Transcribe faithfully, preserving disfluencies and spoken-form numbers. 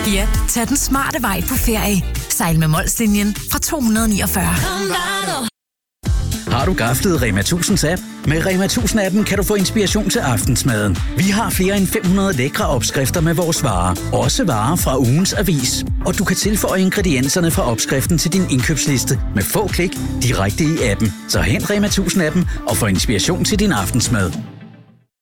Ja, tag den smarte vej på ferie. Sejl med Molslinjen fra to hundrede og niogfyrre. Har du gaflet Rema tusinds app? Med Rema tusind appen kan du få inspiration til aftensmaden. Vi har flere end fem hundrede lækre opskrifter med vores varer. Også varer fra ugens avis. Og du kan tilføje ingredienserne fra opskriften til din indkøbsliste med få klik direkte i appen. Så hent Rema tusind appen og få inspiration til din aftensmad.